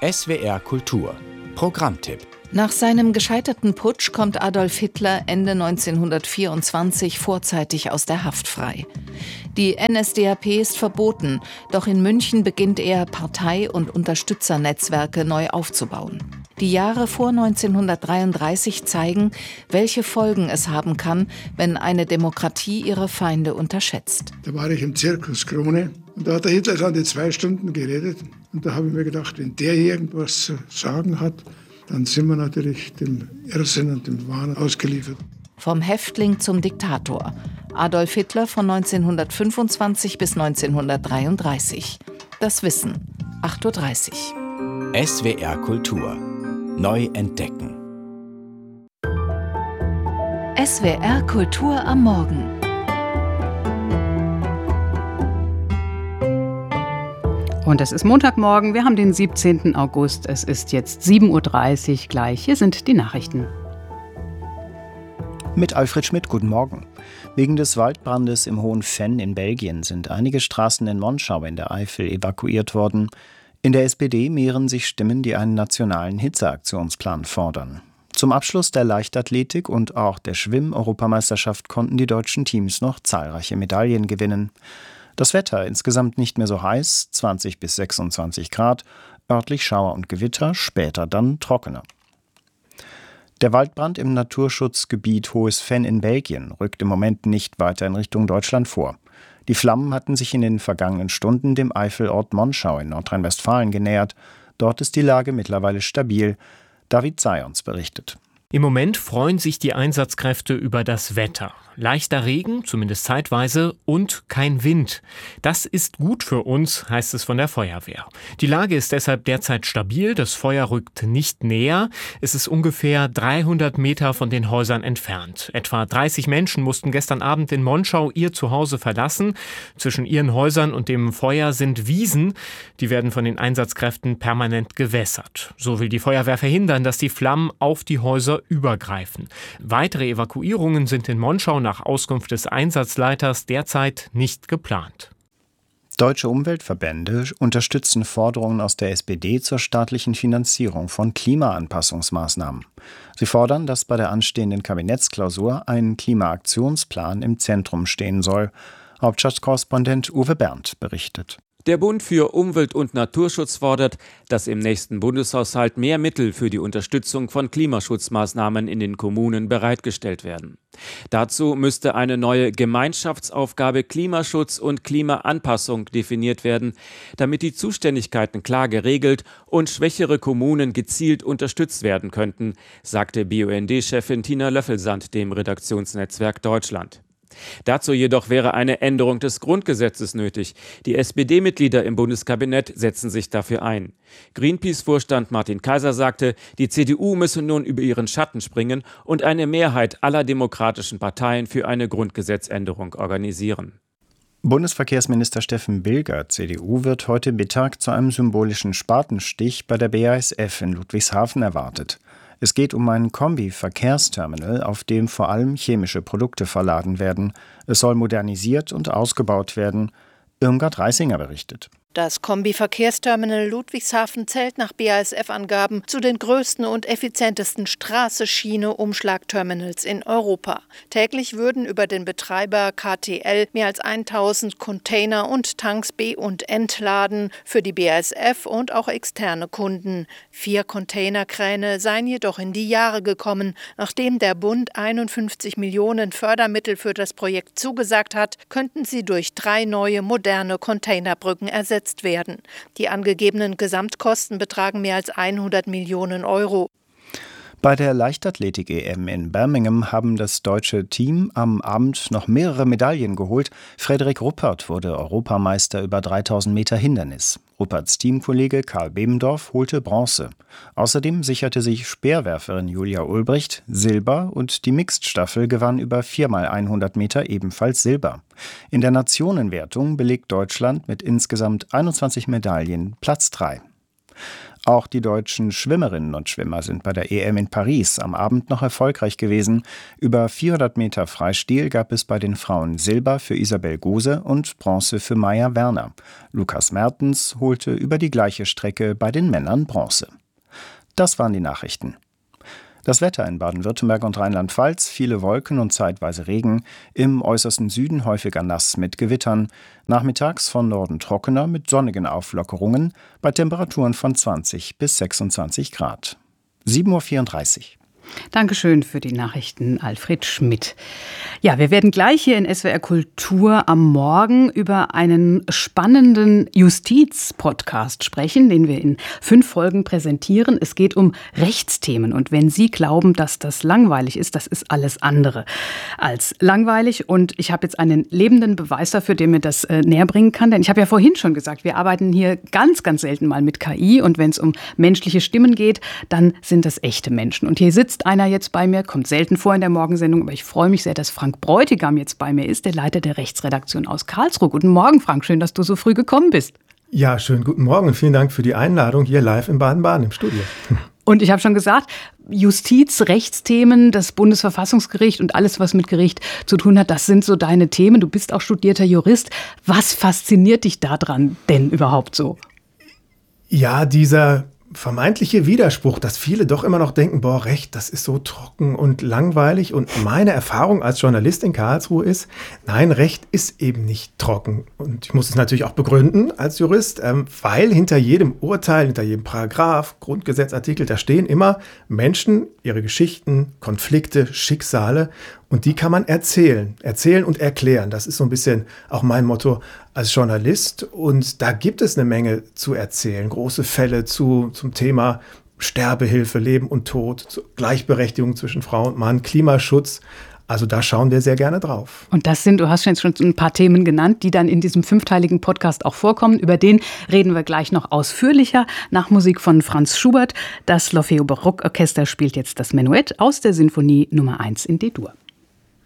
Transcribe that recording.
SWR Kultur Programmtipp. Nach seinem gescheiterten Putsch kommt Adolf Hitler Ende 1924 vorzeitig aus der Haft frei. Die NSDAP ist verboten, doch in München beginnt er, Partei- und Unterstützernetzwerke neu aufzubauen. Die Jahre vor 1933 zeigen, welche Folgen es haben kann, wenn eine Demokratie ihre Feinde unterschätzt. Da war ich im Zirkus Krone und da hat der Hitler dann die 2 Stunden geredet. Und da habe ich mir gedacht, wenn der hier irgendwas zu sagen hat, dann sind wir natürlich dem Irrsinn und dem Wahn ausgeliefert. Vom Häftling zum Diktator. Adolf Hitler von 1925 bis 1933. Das Wissen, 8.30 Uhr. SWR Kultur. Neu entdecken. SWR Kultur am Morgen. Und es ist Montagmorgen, wir haben den 17. August, es ist jetzt 7.30 Uhr gleich. Hier sind die Nachrichten. Mit Alfred Schmidt, guten Morgen. Wegen des Waldbrandes im Hohen Venn in Belgien sind einige Straßen in Monschau in der Eifel evakuiert worden. In der SPD mehren sich Stimmen, die einen nationalen Hitzeaktionsplan fordern. Zum Abschluss der Leichtathletik und auch der Schwimm-Europameisterschaft konnten die deutschen Teams noch zahlreiche Medaillen gewinnen. Das Wetter insgesamt nicht mehr so heiß, 20 bis 26 Grad, örtlich Schauer und Gewitter, später dann trockener. Der Waldbrand im Naturschutzgebiet Hohes Venn in Belgien rückt im Moment nicht weiter in Richtung Deutschland vor. Die Flammen hatten sich in den vergangenen Stunden dem Eifelort Monschau in Nordrhein-Westfalen genähert. Dort ist die Lage mittlerweile stabil. David Zayons berichtet. Im Moment freuen sich die Einsatzkräfte über das Wetter. Leichter Regen, zumindest zeitweise, und kein Wind. Das ist gut für uns, heißt es von der Feuerwehr. Die Lage ist deshalb derzeit stabil, das Feuer rückt nicht näher. Es ist ungefähr 300 Meter von den Häusern entfernt. Etwa 30 Menschen mussten gestern Abend in Monschau ihr Zuhause verlassen. Zwischen ihren Häusern und dem Feuer sind Wiesen. Die werden von den Einsatzkräften permanent gewässert. So will die Feuerwehr verhindern, dass die Flammen auf die Häuser übergreifen. Weitere Evakuierungen sind in Monschau nach Auskunft des Einsatzleiters derzeit nicht geplant. Deutsche Umweltverbände unterstützen Forderungen aus der SPD zur staatlichen Finanzierung von Klimaanpassungsmaßnahmen. Sie fordern, dass bei der anstehenden Kabinettsklausur ein Klimaaktionsplan im Zentrum stehen soll. Hauptstadtkorrespondent Uwe Berndt berichtet. Der Bund für Umwelt und Naturschutz fordert, dass im nächsten Bundeshaushalt mehr Mittel für die Unterstützung von Klimaschutzmaßnahmen in den Kommunen bereitgestellt werden. Dazu müsste eine neue Gemeinschaftsaufgabe Klimaschutz und Klimaanpassung definiert werden, damit die Zuständigkeiten klar geregelt und schwächere Kommunen gezielt unterstützt werden könnten, sagte BUND-Chefin Tina Löffelsand dem Redaktionsnetzwerk Deutschland. Dazu jedoch wäre eine Änderung des Grundgesetzes nötig. Die SPD-Mitglieder im Bundeskabinett setzen sich dafür ein. Greenpeace-Vorstand Martin Kaiser sagte, die CDU müsse nun über ihren Schatten springen und eine Mehrheit aller demokratischen Parteien für eine Grundgesetzänderung organisieren. Bundesverkehrsminister Steffen Bilger, CDU, wird heute Mittag zu einem symbolischen Spatenstich bei der BASF in Ludwigshafen erwartet. Es geht um ein Kombi-Verkehrsterminal, auf dem vor allem chemische Produkte verladen werden. Es soll modernisiert und ausgebaut werden. Irmgard Reisinger berichtet. Das Kombi-Verkehrsterminal Ludwigshafen zählt nach BASF-Angaben zu den größten und effizientesten Straße-Schiene-Umschlagterminals in Europa. Täglich würden über den Betreiber KTL mehr als 1000 Container und Tanks be- und entladen für die BASF und auch externe Kunden. 4 Containerkräne seien jedoch in die Jahre gekommen. Nachdem der Bund 51 Millionen Fördermittel für das Projekt zugesagt hat, könnten sie durch 3 neue moderne Containerbrücken ersetzt werden. Die angegebenen Gesamtkosten betragen mehr als 100 Millionen Euro. Bei der Leichtathletik-EM in Birmingham haben das deutsche Team am Abend noch mehrere Medaillen geholt. Frederik Ruppert wurde Europameister über 3000 Meter Hindernis. Rupperts Teamkollege Karl Bebendorf holte Bronze. Außerdem sicherte sich Speerwerferin Julia Ulbricht Silber und die Mixed-Staffel gewann über 4x100 Meter ebenfalls Silber. In der Nationenwertung belegt Deutschland mit insgesamt 21 Medaillen Platz 3. Auch die deutschen Schwimmerinnen und Schwimmer sind bei der EM in Paris am Abend noch erfolgreich gewesen. Über 400 Meter Freistil gab es bei den Frauen Silber für Isabel Gose und Bronze für Maja Werner. Lukas Mertens holte über die gleiche Strecke bei den Männern Bronze. Das waren die Nachrichten. Das Wetter in Baden-Württemberg und Rheinland-Pfalz: viele Wolken und zeitweise Regen, im äußersten Süden häufiger nass mit Gewittern, nachmittags von Norden trockener mit sonnigen Auflockerungen, bei Temperaturen von 20 bis 26 Grad. 7:34 Uhr. Dankeschön für die Nachrichten, Alfred Schmidt. Ja, wir werden gleich hier in SWR Kultur am Morgen über einen spannenden Justiz-Podcast sprechen, den wir in 5 Folgen präsentieren. Es geht um Rechtsthemen. Und wenn Sie glauben, dass das langweilig ist, das ist alles andere als langweilig. Und ich habe jetzt einen lebenden Beweis dafür, der mir das näher bringen kann. Denn ich habe ja vorhin schon gesagt, wir arbeiten hier ganz, ganz selten mal mit KI. Und wenn es um menschliche Stimmen geht, dann sind das echte Menschen. Und hier sitzt einer jetzt bei mir, kommt selten vor in der Morgensendung, aber ich freue mich sehr, dass Frank Bräutigam jetzt bei mir ist, der Leiter der Rechtsredaktion aus Karlsruhe. Guten Morgen, Frank, schön, dass du so früh gekommen bist. Ja, schönen guten Morgen und vielen Dank für die Einladung hier live in Baden-Baden im Studio. Und ich habe schon gesagt, Justiz, Rechtsthemen, das Bundesverfassungsgericht und alles, was mit Gericht zu tun hat, das sind so deine Themen. Du bist auch studierter Jurist. Was fasziniert dich daran denn überhaupt so? Ja, dieser vermeintliche Widerspruch, dass viele doch immer noch denken, boah, Recht, das ist so trocken und langweilig. Und meine Erfahrung als Journalist in Karlsruhe ist, nein, Recht ist eben nicht trocken. Und ich muss es natürlich auch begründen als Jurist, weil hinter jedem Urteil, hinter jedem Paragraph, Grundgesetzartikel, da stehen immer Menschen, ihre Geschichten, Konflikte, Schicksale. Und die kann man erzählen und erklären. Das ist so ein bisschen auch mein Motto als Journalist. Und da gibt es eine Menge zu erzählen. Große Fälle zum Thema Sterbehilfe, Leben und Tod, Gleichberechtigung zwischen Frau und Mann, Klimaschutz. Also da schauen wir sehr gerne drauf. Und das sind, du hast jetzt schon ein paar Themen genannt, die dann in diesem 5-teiligen Podcast auch vorkommen. Über den reden wir gleich noch ausführlicher. Nach Musik von Franz Schubert. Das L'Orfeo Barockorchester spielt jetzt das Menuett aus der Sinfonie Nummer 1 in D-Dur.